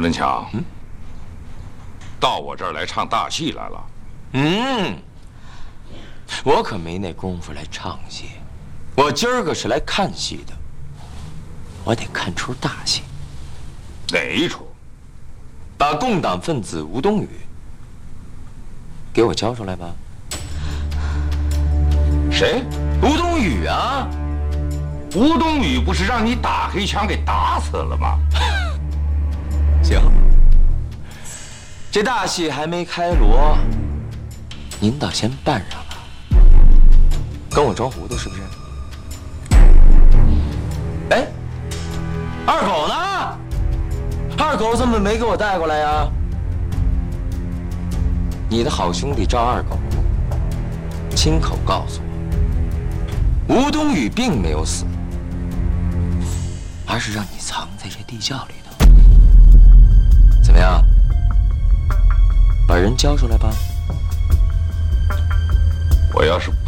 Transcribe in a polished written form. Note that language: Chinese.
文强，到我这儿来唱大戏来了。 我可没那功夫来唱戏，我今儿个是来看戏的。我得看出大戏。 哪一出？ 把共党分子吴东宇给我交出来吧。 谁？ 吴东宇啊！ 吴东宇不是让你打黑枪给打死了吗？ 行，这大戏还没开锣，您倒先办上了，跟我装糊涂是不是？哎，二狗呢？二狗怎么没给我带过来呀？你的好兄弟赵二狗亲口告诉我，吴东宇并没有死，而是让你藏在这地窖里头。怎么样？把人交出来吧。 我要是